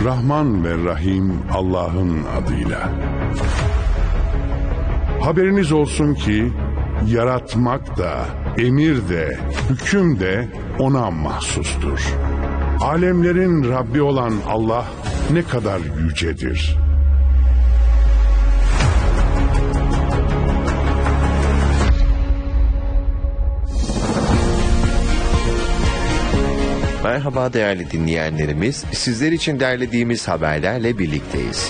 Rahman ve Rahim Allah'ın adıyla. Haberiniz olsun ki yaratmak da, emir de, hüküm de ona mahsustur. Alemlerin Rabbi olan Allah ne kadar yücedir. Merhaba değerli dinleyenlerimiz, sizler için derlediğimiz haberlerle birlikteyiz.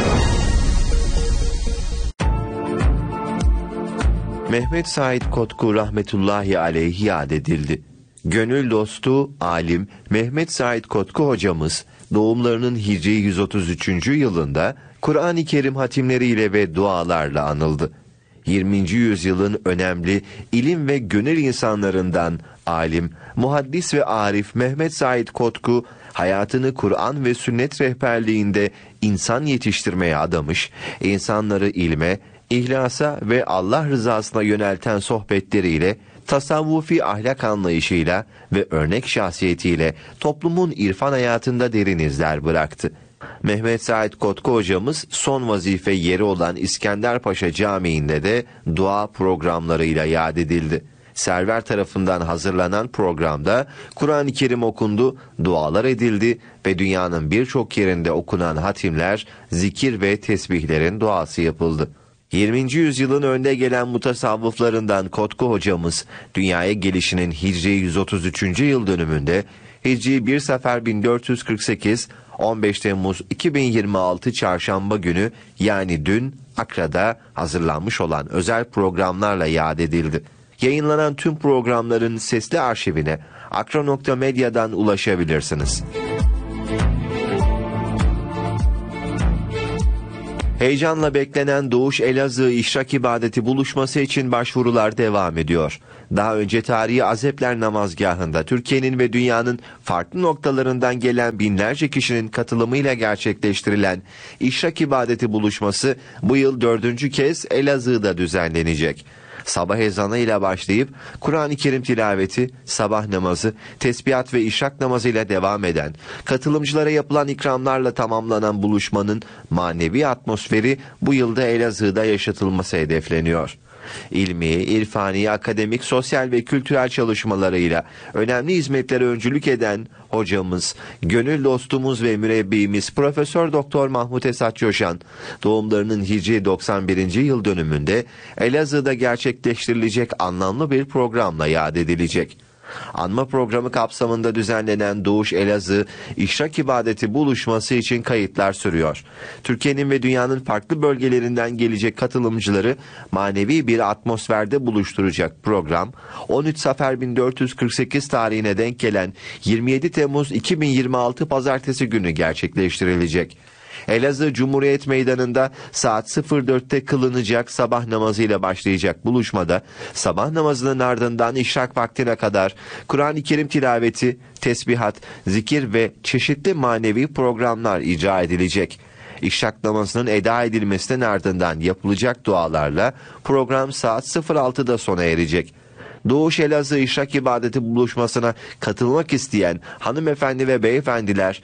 Mehmet Said Kotku rahmetullahi aleyhi yad edildi. Gönül dostu, alim Mehmet Said Kotku hocamız, doğumlarının Hicri 133. yılında Kur'an-ı Kerim hatimleriyle ve dualarla anıldı. 20. yüzyılın önemli ilim ve gönül insanlarından alim, muhaddis ve arif Mehmet Said Kotku, hayatını Kur'an ve sünnet rehberliğinde insan yetiştirmeye adamış, insanları ilme, İhlasa ve Allah rızasına yönelten sohbetleriyle, tasavvufi ahlak anlayışıyla ve örnek şahsiyetiyle toplumun irfan hayatında derin izler bıraktı. Mehmet Said Kotku hocamız son vazife yeri olan İskenderpaşa Camii'nde de dua programlarıyla yad edildi. Server tarafından hazırlanan programda Kur'an-ı Kerim okundu, dualar edildi ve dünyanın birçok yerinde okunan hatimler, zikir ve tesbihlerin duası yapıldı. 20. yüzyılın önde gelen mutasavvıflarından Kotku hocamız, dünyaya gelişinin Hicri 133. yıl dönümünde Hicri 1 Sefer 1448, 15 Temmuz 2026 Çarşamba günü yani dün Akra'da hazırlanmış olan özel programlarla yad edildi. Yayınlanan tüm programların sesli arşivine akra.medya'dan ulaşabilirsiniz. Heyecanla beklenen Doğuş Elazığ İşrak İbadeti buluşması için başvurular devam ediyor. Daha önce tarihi Azepler namazgahında Türkiye'nin ve dünyanın farklı noktalarından gelen binlerce kişinin katılımıyla gerçekleştirilen İşrak İbadeti buluşması bu yıl 4. kez Elazığ'da düzenlenecek. Sabah ezanıyla başlayıp Kur'an-ı Kerim tilaveti, sabah namazı, tesbihat ve işrak namazıyla devam eden, katılımcılara yapılan ikramlarla tamamlanan buluşmanın manevi atmosferi bu yılda Elazığ'da yaşatılması hedefleniyor. İlmi, irfani, akademik, sosyal ve kültürel çalışmalarıyla önemli hizmetlere öncülük eden hocamız, gönül dostumuz ve mürebbimiz Profesör Doktor Mahmut Esat Coşan, doğumlarının Hicri 91. yıl dönümünde Elazığ'da gerçekleştirilecek anlamlı bir programla yad edilecek. Anma programı kapsamında düzenlenen Doğuş Elazığ İşrak İbadeti buluşması için kayıtlar sürüyor. Türkiye'nin ve dünyanın farklı bölgelerinden gelecek katılımcıları manevi bir atmosferde buluşturacak program, 13 Sefer 1448 tarihine denk gelen 27 Temmuz 2026 Pazartesi günü gerçekleştirilecek. Elazığ Cumhuriyet Meydanı'nda saat 04'te kılınacak sabah namazıyla başlayacak buluşmada, sabah namazının ardından işrak vaktine kadar Kur'an-ı Kerim tilaveti, tesbihat, zikir ve çeşitli manevi programlar icra edilecek. İşrak namazının eda edilmesinin ardından yapılacak dualarla program saat 06'da sona erecek. Doğuş Elazığ İşrak İbadeti buluşmasına katılmak isteyen hanımefendi ve beyefendiler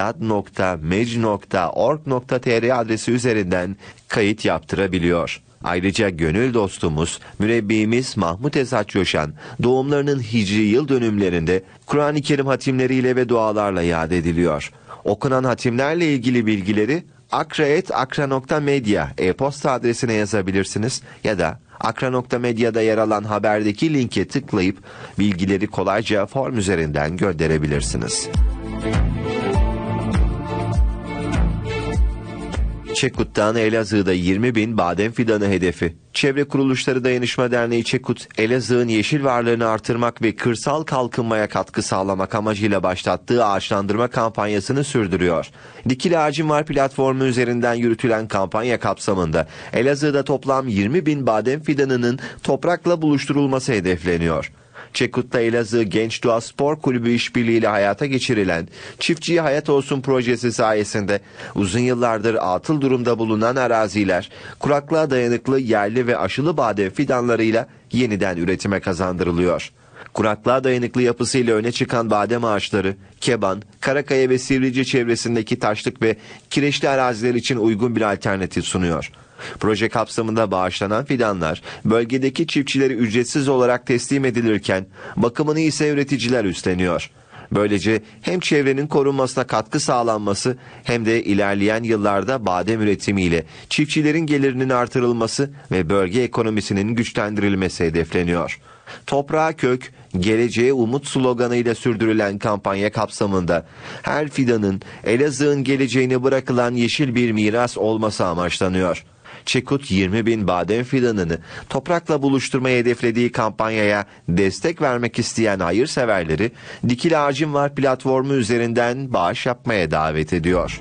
yad.mec.org.tr adresi üzerinden kayıt yaptırabiliyor. Ayrıca gönül dostumuz, mürebbimiz Mahmut Esat Coşan, doğumlarının Hicri yıl dönümlerinde Kur'an-ı Kerim hatimleriyle ve dualarla yad ediliyor. Okunan hatimlerle ilgili bilgileri akra.medya e-posta adresine yazabilirsiniz ya da akra.medya'da yer alan haberdeki linke tıklayıp bilgileri kolayca form üzerinden gönderebilirsiniz. Çekut'tan Elazığ'da 20.000 badem fidanı hedefi. Çevre Kuruluşları Dayanışma Derneği Çekut, Elazığ'ın yeşil varlığını artırmak ve kırsal kalkınmaya katkı sağlamak amacıyla başlattığı ağaçlandırma kampanyasını sürdürüyor. Dikili Ağacım Var platformu üzerinden yürütülen kampanya kapsamında Elazığ'da toplam 20.000 badem fidanının toprakla buluşturulması hedefleniyor. Çekut'ta Elazığ Genç Doğa Spor Kulübü işbirliğiyle hayata geçirilen Çiftçiye Hayat Olsun projesi sayesinde uzun yıllardır atıl durumda bulunan araziler kuraklığa dayanıklı yerli ve aşılı badem fidanlarıyla yeniden üretime kazandırılıyor. Kuraklığa dayanıklı yapısıyla öne çıkan badem ağaçları, Keban, Karakaya ve Sivrice çevresindeki taşlık ve kireçli araziler için uygun bir alternatif sunuyor. Proje kapsamında bağışlanan fidanlar bölgedeki çiftçilere ücretsiz olarak teslim edilirken bakımını ise üreticiler üstleniyor. Böylece hem çevrenin korunmasına katkı sağlanması hem de ilerleyen yıllarda badem üretimiyle çiftçilerin gelirinin artırılması ve bölge ekonomisinin güçlendirilmesi hedefleniyor. Toprağa kök, geleceğe umut sloganıyla sürdürülen kampanya kapsamında her fidanın Elazığ'ın geleceğine bırakılan yeşil bir miras olması amaçlanıyor. Çekut 20.000 badem fidanını toprakla buluşturmayı hedeflediği kampanyaya destek vermek isteyen hayırseverleri Dikili Ağacım Var platformu üzerinden bağış yapmaya davet ediyor.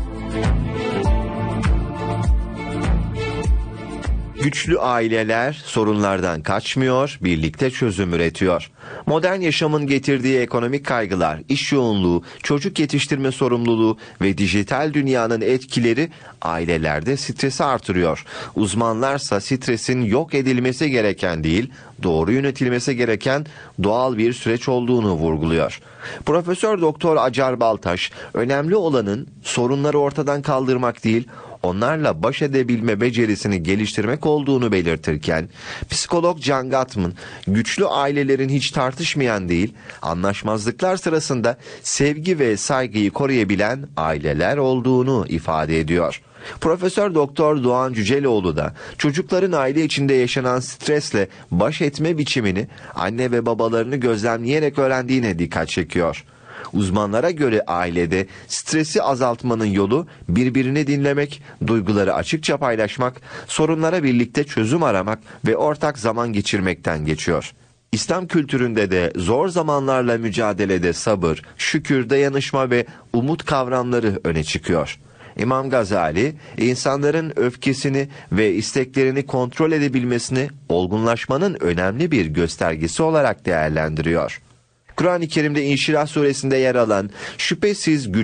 Güçlü aileler sorunlardan kaçmıyor, birlikte çözüm üretiyor. Modern yaşamın getirdiği ekonomik kaygılar, iş yoğunluğu, çocuk yetiştirme sorumluluğu ve dijital dünyanın etkileri ailelerde stresi artırıyor. Uzmanlarsa stresin yok edilmesi gereken değil, doğru yönetilmesi gereken doğal bir süreç olduğunu vurguluyor. Profesör Doktor Acar Baltaş, önemli olanın sorunları ortadan kaldırmak değil, onlarla baş edebilme becerisini geliştirmek olduğunu belirtirken, psikolog Can Gatman, güçlü ailelerin hiç tartışmayan değil, anlaşmazlıklar sırasında sevgi ve saygıyı koruyabilen aileler olduğunu ifade ediyor. Profesör Doktor Doğan Cüceloğlu da çocukların aile içinde yaşanan stresle baş etme biçimini anne ve babalarını gözlemleyerek öğrendiğine dikkat çekiyor. Uzmanlara göre ailede stresi azaltmanın yolu birbirini dinlemek, duyguları açıkça paylaşmak, sorunlara birlikte çözüm aramak ve ortak zaman geçirmekten geçiyor. İslam kültüründe de zor zamanlarla mücadelede sabır, şükür, dayanışma ve umut kavramları öne çıkıyor. İmam Gazali, insanların öfkesini ve isteklerini kontrol edebilmesini olgunlaşmanın önemli bir göstergesi olarak değerlendiriyor. Kur'an-ı Kerim'de İnşirah suresinde yer alan şüphesiz güç